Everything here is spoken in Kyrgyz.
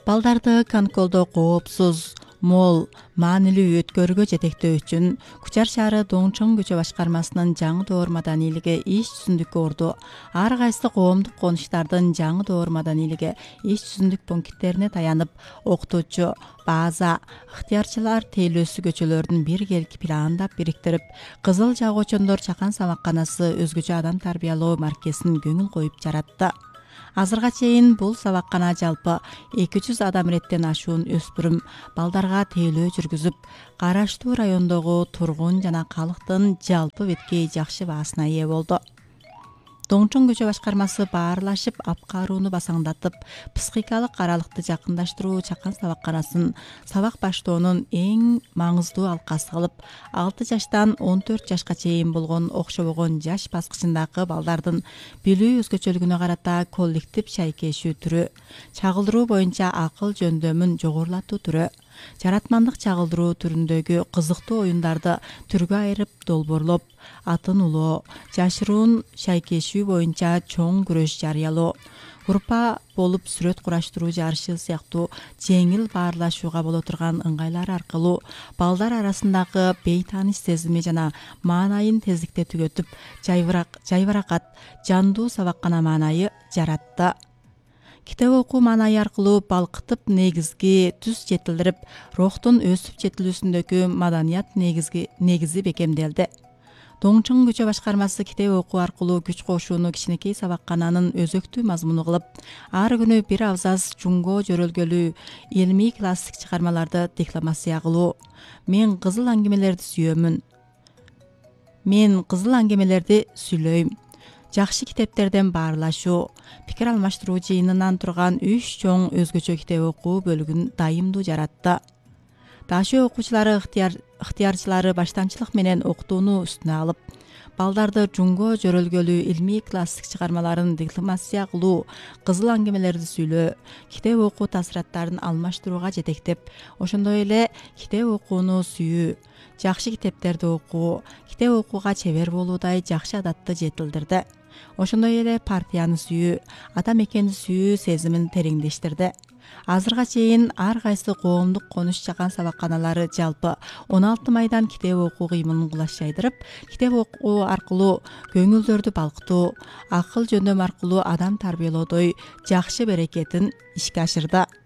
Балдарды конколдо коопсуз, мол, маанилүү өткөрүүгө жетектөө үчүн Кучар шаары Доңчоң көчө башкармасынын жаңы доор маданийлиги иш жүзүндүккө урду. Ар кайсы коомдук конуштардын жаңы доор маданийлиги иш жүзүндүк пункттерине таянып, окутуучу, база, ыктыярчылар тейлөөсү көчөлөрдүн бир келки пландап бириктирип, Кызыл Жагуучондор чакан сабакканасы өзгөчө адам тарбиялоо маркесин көңүл коюп жаратты. Азырга чейин бул сабаккана жалпы 200 адам иреттен ашуун өспүрүм балдарга тейлөө жүргүзүп, караштуу райондогу тургун жана калктын жалпы беткей жакшы баасына ээ болду. Доңчоң көчө башкармасы баарлашып, апкарууну басаңдатып, психикалык каралыкты жакындаштыруу чакан сабакканасын сабак баштоонун эң маңыздуу алкасы кылып, 6 жаштан 14 жашка чейин болгон окшобогон жаш баскычындагы балдардын билүү өзгөчөлүгүнө карата коллектив шайкешүү түрү, чагылдыруу боюнча акыл жөндөмүн жогорулатуу түрү, жаратмандык чагылдыруу түрүндөгү кызыктуу оюндарды түргө айырып долбоорлоп, атын улоо, жашыруун шайкешүү боюнча чоң күрөш жарыялоо, группа болуп сүрөт кураштыруу жарышы сыяктуу жеңил баарлашууга боло турган ыңгайлар аркылуу балдар арасындагы бейтааныш сезими жана маанайын тездикте түгөтүп, жайбаракат, жандуу сабаккана маанайы жаратты. Китеп окуу маанайы аркылуу балкытып негизги түз жетилдирип, рухтун өсүп жетилүүсүндөгү маданият негизи бекемделди. Доңчоң көчө башкармасы китеп окуу аркылуу күч кошууну кичинекей сабаккананын өзөктүү мазмуну кылып, ар күнү бир абзац жунго жөрөлгөлүү илмий классик чыгармаларды декламация кылуу. Мен кызыл аңгемелерди сүйлөйм. Жакшы китептерден баарлашуу, пикир алмаштыруу жыйынынан турган 3 чоң өзгөчө китеп окуу бөлүгүн дайымдуу жаратты. Дашөө окуучулары ыктыярчылары баштамчылык менен окутууну үстүнө алып, балдарды жунго жөрөлгөлүү илмий классик чыгармаларын декламация кылуу, кызыл аңгемелерди сүйлөө, китеп окуу таасираттарын алмаштырууга жетектеп, ошондой эле китеп окууну сүйүү, жакшы китептерди окуу, китеп окууга чебер болуудай жакшы адатты жетилдирди. Ошондой эле партияны сүйүү, ата мекенди сүйүү сезимин тереңдештирди. Азырга чейин ар кайсы коомдук конуш чакан сабакканалары жалпы 16 майдан китеп окуу кыймылын кулаш жайдырып, китеп окуу аркылуу көңүлдөрдү балкытуу, акыл жөндөм аркылуу адам тарбиялоодой жакшы берекетин ишке ашырды.